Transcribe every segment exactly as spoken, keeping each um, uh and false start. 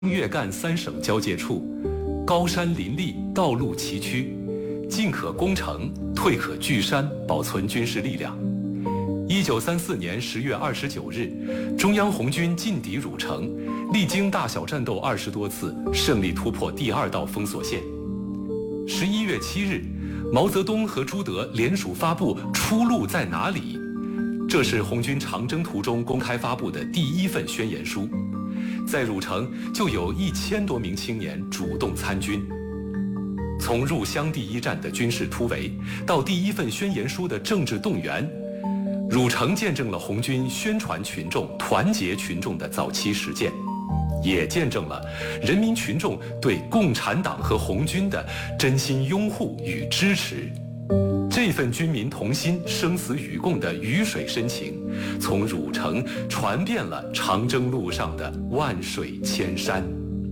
粤赣三省交界处，高山林立，道路崎岖，进可攻城，退可据山，保存军事力量。一九三四年十月二十九日，中央红军进抵汝城，历经大小战斗二十多次，胜利突破第二道封锁线。十一月七日，毛泽东和朱德联署发布《出路在哪里》，这是红军长征途中公开发布的第一份宣言书。在汝城就有一千多名青年主动参军。从入湘第一战的军事突围，到第一份宣言书的政治动员，汝城见证了红军宣传群众、团结群众的早期实践，也见证了人民群众对共产党和红军的真心拥护与支持。这份军民同心、生死与共的鱼水深情，从汝城传遍了长征路上的万水千山。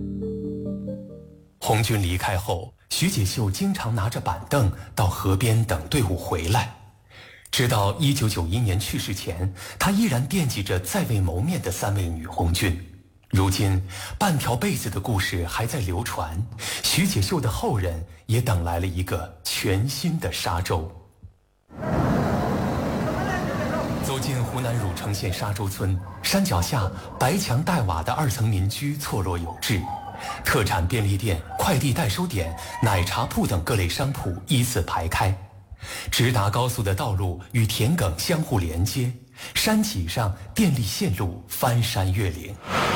红军离开后，徐解秀经常拿着板凳到河边等队伍回来。直到一九九一年去世前，他依然惦记着在未谋面的三位女红军。如今，半条被子的故事还在流传，徐解秀的后人也等来了一个全新的沙洲。走进湖南汝城县沙洲村，山脚下白墙黛瓦的二层民居错落有致，特产便利店、快递代收点、奶茶铺等各类商铺依次排开。直达高速的道路与田埂相互连接，山脊上电力线路翻山越岭。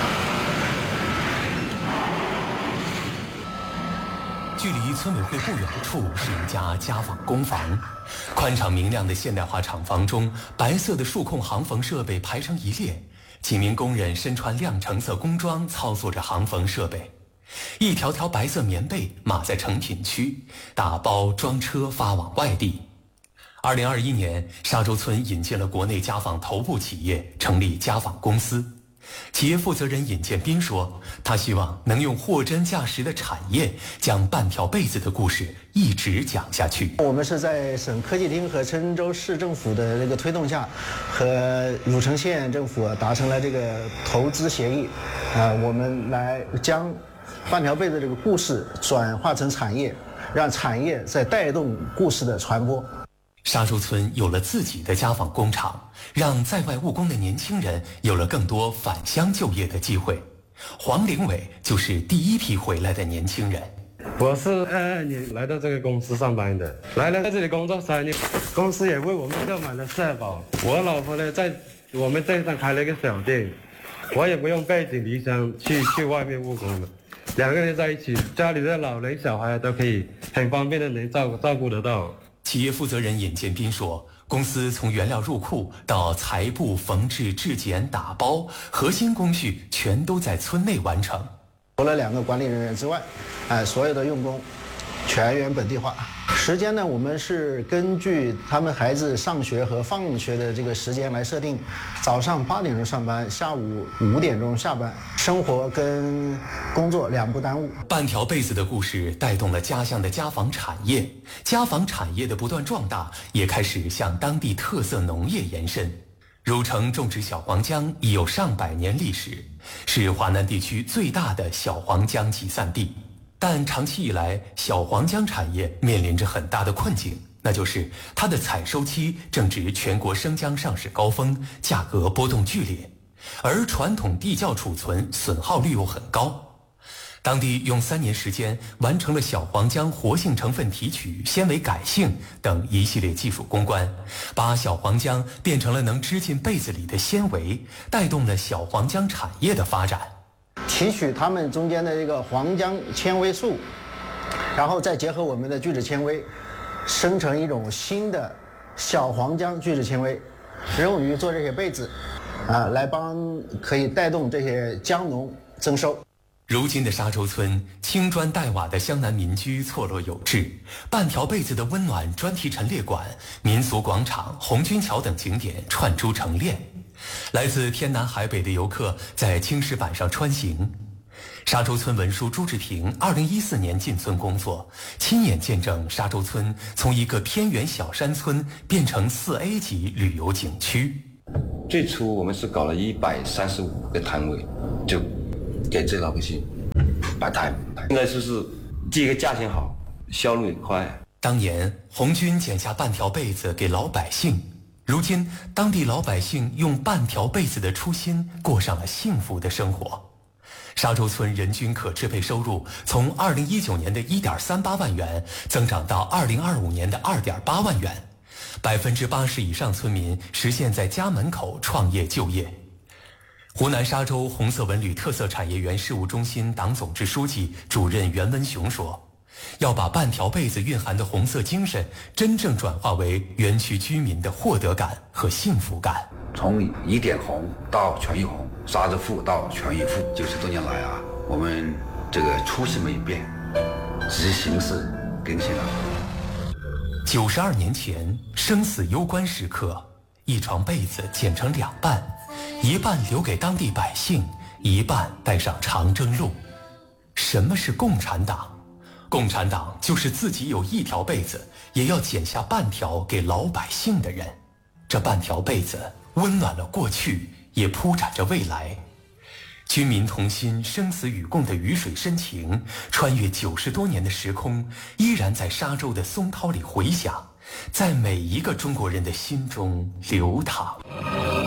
距离村委会不远处是一家家纺工房，宽敞明亮的现代化厂房中，白色的数控行缝设备排成一列，几名工人身穿亮橙色工装操作着行缝设备。一条条白色棉被码在成品区，打包装车发往外地。二零二一年，沙洲村引进了国内家纺头部企业，成立家纺公司。企业负责人尹建斌说，他希望能用货真价实的产业，将半条被子的故事一直讲下去。 我们是在省科技厅和郴州市政府的这个推动下，和汝城县政府达成了这个投资协议，啊、呃，我们来将半条被子这个故事转化成产业，让产业在带动故事的传播。 沙洲村有了自己的家纺工厂，让在外务工的年轻人有了更多返乡就业的机会。黄凌伟就是第一批回来的年轻人。 我是二二年来到这个公司上班的，来了在这里工作三年，公司也为我们购买了社保。我老婆呢，在我们镇上开了一个小店，我也不用背井离乡去去外面务工了。两个人在一起，家里的老人小孩都可以很方便的能照顾照顾得到。 企业负责人尹建斌说，公司从原料入库到裁布、缝制、制剪、打包，核心工序全都在村内完成。 除了两个管理人员之外，哎，所有的用工全员本地化。时间呢，我们是根据他们孩子上学和放学的这个时间来设定，早上八点钟上班，下午五点钟下班，生活跟工作两不耽误。 半条被子的故事带动了家乡的家纺产业，家纺产业的不断壮大，也开始向当地特色农业延伸。汝城种植小黄姜已有上百年历史，是华南地区最大的小黄姜集散地。但长期以来，小黄姜产业面临着很大的困境，那就是它的采收期正值全国生姜上市高峰，价格波动剧烈，而传统地窖储存损耗率又很高。当地用三年时间完成了小黄姜活性成分提取、纤维改性等一系列技术攻关，把小黄姜变成了能织进被子里的纤维，带动了小黄姜产业的发展。 提取它们中间的这个黄姜纤维素，然后再结合我们的聚酯纤维，生成一种新的小黄姜聚酯纤维，用于做这些被子，啊，来帮可以带动这些姜农增收。 如今的沙洲村，青砖黛瓦的湘南民居错落有致，半条被子的温暖专题陈列馆、民俗广场、红军桥等景点串珠成链。来自天南海北的游客在青石板上穿行。沙洲村文书朱志平二零一四年进村工作，亲眼见证沙洲村从一个偏远小山村变成四 A 级旅游景区。 最初我们是搞了一百三十五个摊位，就给这老百姓摆摊。应该说是第一个价钱好，销路也快。 当年红军剪下半条被子给老百姓，如今当地老百姓用半条被子的初心过上了幸福的生活。沙洲村人均可支配收入从二零一九年的一点三八万元增长到二零二五年的二点八万元，百分之八十以上村民实现在家门口创业就业。湖南沙洲红色文旅特色产业园事务中心党总支书记、主任袁文雄说，要把半条被子蕴含的红色精神真正转化为园区居民的获得感和幸福感。 从一点红到全域红，沙洲富到全域富，九十多年来啊，我们这个初心没变，只是形式更新了。 九十二年前，生死攸关时刻，一床被子剪成两半，一半留给当地百姓，一半带上长征路。什么是共产党？共产党就是自己有一条被子，也要剪下半条给老百姓的人。这半条被子温暖了过去，也铺展着未来。军民同心、生死与共的鱼水深情，穿越九十多年的时空，依然在沙洲的松涛里回响，在每一个中国人的心中流淌。